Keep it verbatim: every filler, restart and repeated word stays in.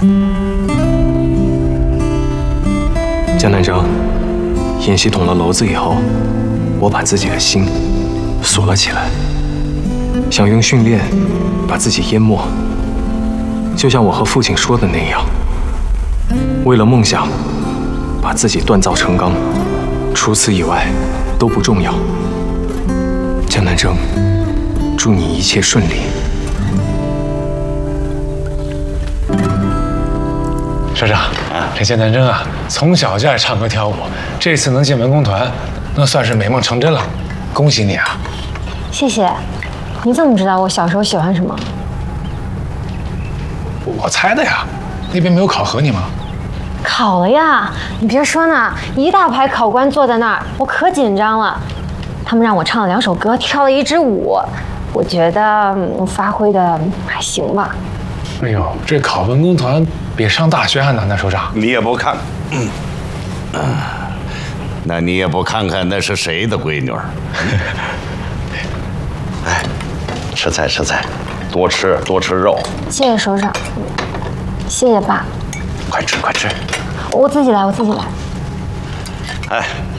江南征，演习捅了篓子以后，我把自己的心锁了起来，想用训练把自己淹没，就像我和父亲说的那样，为了梦想，把自己锻造成钢，除此以外都不重要。江南征，祝你一切顺利。 社长，这江南征啊，从小就爱唱歌跳舞，这次能进文工团，那算是美梦成真了，恭喜你啊！ 谢谢。你怎么知道我小时候喜欢什么？ 我猜的呀，那边没有考核你吗？ 考了呀！你别说呢，一大排考官坐在那儿，我可紧张了。他们让我唱了两首歌，跳了一支舞，我觉得我发挥的还行吧。 哎呦，这考文工团比上大学还难呢，首长。 你也不看，嗯，啊，那你也不看看那是谁的闺女儿？哎，吃菜吃菜，多吃多吃肉。 谢谢首长，谢谢爸。 快吃快吃。 我自己来，我自己来。 哎。